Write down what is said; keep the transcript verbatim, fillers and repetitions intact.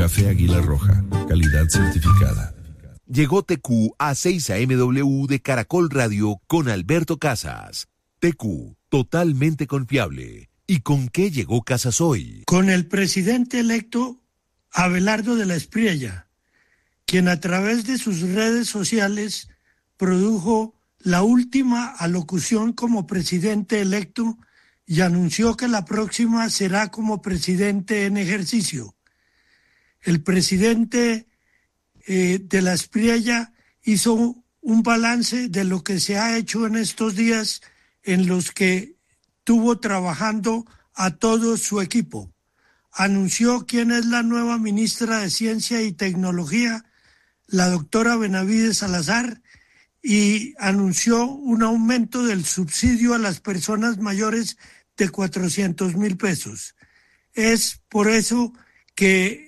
Café Águila Roja, calidad certificada. Llegó T Q a seis A M W de Caracol Radio con Alberto Casas. T Q, totalmente confiable. ¿Y con qué llegó Casas hoy? Con el presidente electo Abelardo de la Espriella, quien a través de sus redes sociales produjo la última alocución como presidente electo y anunció que la próxima será como presidente en ejercicio. El presidente eh, de la Espriella hizo un balance de lo que se ha hecho en estos días en los que tuvo trabajando a todo su equipo. Anunció quién es la nueva ministra de Ciencia y Tecnología, la doctora Benavides Salazar, y anunció un aumento del subsidio a las personas mayores de cuatrocientos mil pesos. Es por eso que